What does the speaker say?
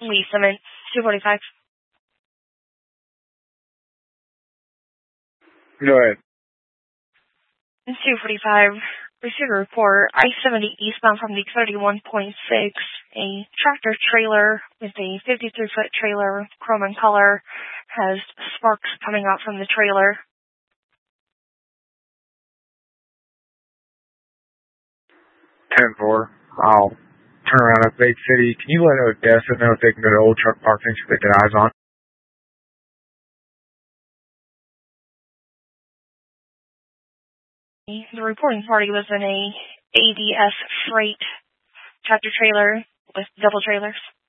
Lee Simmons, 245. Go ahead. 245. Received a report, I-70 eastbound from the 31.6. A tractor trailer with a 53-foot trailer, chrome in color, has sparks coming out from the trailer. 10-4. I'll turn around at Bay City. Can you let Odessa know if they can go to Old Truck Park and see if they get eyes on? The reporting party was in a ADS freight tractor trailer with double trailers.